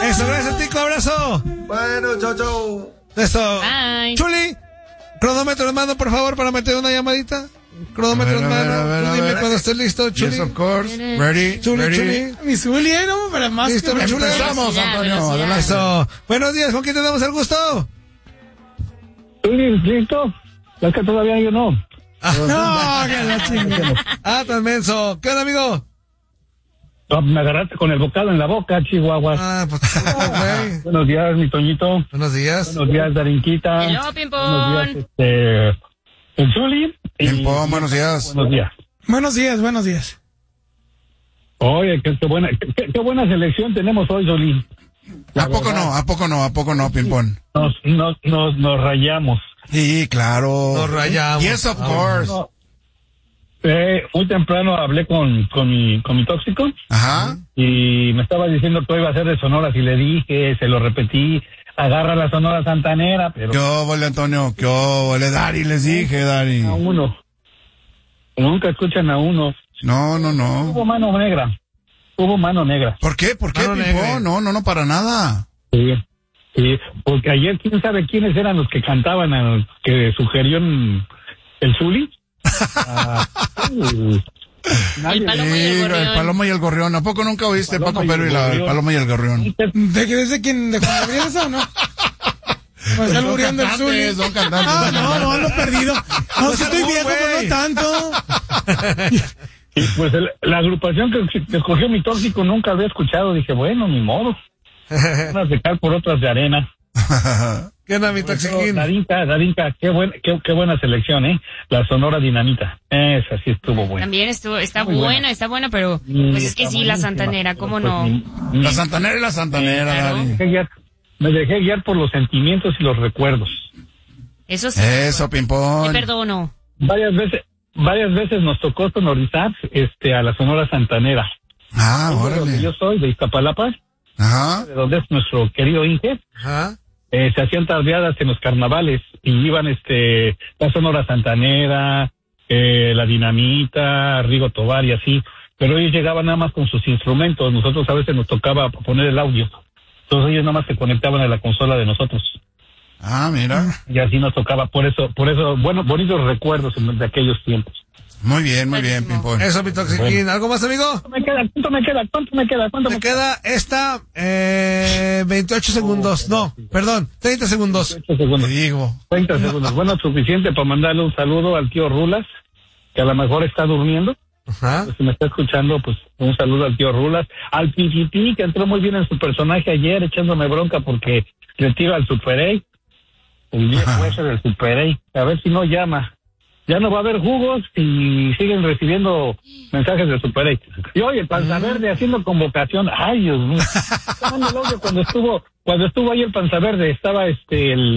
Eso, gracias, Tico, abrazo. Bueno, chau. Eso. Bye. Chuli, cronómetro en mano, por favor, para meter una llamadita. Cronómetro en mano. Dime cuando estés listo, Chuli. Yes, of course. Ready. Chuli. Mi Zuli, no, para más. Listo, que Chuli. Empezamos, Antonio. Adelante. Eso. Buenos días, ¿con quién tenemos el gusto? ¿Listo? Es que todavía yo no. No, que la chingada. Tan menso. ¿Qué onda, amigo? No, me agarraste con el bocado en la boca, Chihuahua. Pues, güey. Buenos días, mi Toñito. Buenos días. Buenos días, Darinquita. Hello, Pimpón. Buenos días, el Zuli. Pimpón, buenos días. Buenos días. Buenos días. Oye, qué buena selección tenemos hoy, Zuli. ¿A poco no, Pimpón? Nos rayamos. Sí, claro. Nos rayamos. Yes, of course. No. Muy temprano hablé con mi tóxico. Ajá. Y me estaba diciendo que iba a ser de Sonoras y le dije, se lo repetí, agarra la Sonora Santanera, pero... ¿Qué óvole, Antonio? ¿Qué óvole, Dari? Les dije, Dari. A uno. Nunca escuchan a uno. No. Hubo mano negra. ¿Por qué, Mano Pimpón? negra. No, para nada. Sí, porque ayer quién sabe quiénes eran los que cantaban, que sugirió el Zuli. El Palomo y el Gorrión. El Paloma y el Gorrión. ¿A poco nunca oíste Paloma Paco y el Pérez y el Gorrión. Paloma y el Gorrión? ¿De qué dice quién? ¿De Juan Gabriel esa o no? Pues está muriendo el Zuli. Son cantantes. No, ando perdido. No, si estoy viejo, pero no tanto. Y pues la agrupación que escogió mi tóxico nunca había escuchado. Dije, bueno, ni modo. Unas de cal por otras de arena. ¿Qué onda, mi toxiquín? Darinka, qué buena selección, La Sonora Dinamita. Esa sí estuvo buena. También está buena, pero pues es que sí, la Santanera, ¿cómo no? La Santanera y la Santanera, Claro. Dari. Me dejé guiar por los sentimientos y los recuerdos. Eso sí. Eso, Te Pimpón. perdono. Varias veces nos tocó sonorizar a la Sonora Santanera. Ah, De donde órale. yo soy, de Iztapalapa, Ajá. de donde es nuestro querido Inge. Ajá. Se hacían tardeadas en los carnavales y iban la Sonora Santanera, la Dinamita, Rigo Tobar y así, pero ellos llegaban nada más con sus instrumentos. Nosotros a veces nos tocaba poner el audio, entonces ellos nada más se conectaban a la consola de nosotros Ah, mira. y así nos tocaba. Por eso bueno, bonitos recuerdos de aquellos tiempos. Muy bien, Buenísimo. Pimpón. Eso, mi toxiquín. ¿Algo más, amigo? ¿Cuánto me queda? Me queda esta 28 segundos. No, perdón, 30 segundos. 8 Te segundos. digo. 30 segundos. Bueno, suficiente para mandarle un saludo al tío Rulas, que a lo mejor está durmiendo. Ajá. Pues, si me está escuchando, pues un saludo al tío Rulas. Al Piquití, que entró muy bien en su personaje ayer, echándome bronca porque le tiro al Super A. El viejo ese del Super A. A ver si no llama. Ya no va a haber jugos y siguen recibiendo mensajes de Super A. Y oye, el Panza Verde haciendo convocación. Ay, Dios mío. Cuando estuvo ahí el Panza Verde, estaba el